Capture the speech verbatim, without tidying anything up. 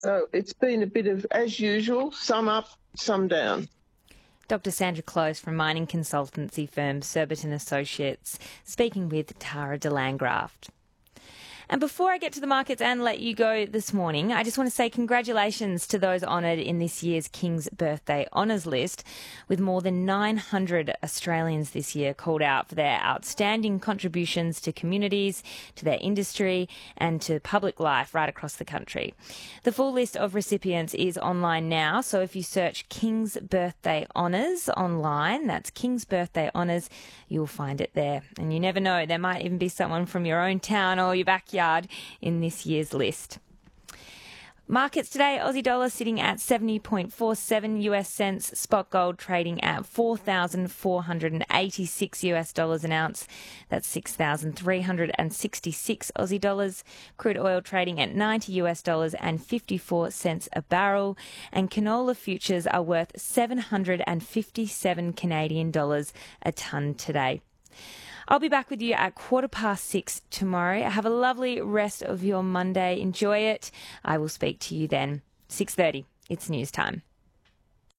So it's been a bit of, as usual, some up, some down. Doctor Sandra Close from mining consultancy firm Surbiton Associates, speaking with Tara de Landgraft. And before I get to the markets and let you go this morning, I just want to say congratulations to those honoured in this year's King's Birthday Honours list, with more than nine hundred Australians this year called out for their outstanding contributions to communities, to their industry and to public life right across the country. The full list of recipients is online now, so if you search King's Birthday Honours online, that's King's Birthday Honours, you'll find it there. And you never know, there might even be someone from your own town or your backyard in this year's list. Markets today, Aussie dollar sitting at seventy point four seven U S cents, spot gold trading at four thousand four hundred eighty-six U S dollars an ounce. That's six thousand three hundred sixty-six Aussie dollars. Crude oil trading at ninety U S dollars and fifty-four cents a barrel. And canola futures are worth seven hundred fifty-seven Canadian dollars a tonne today. I'll be back with you at quarter past six tomorrow. Have a lovely rest of your Monday. Enjoy it. I will speak to you then. six thirty. It's news time.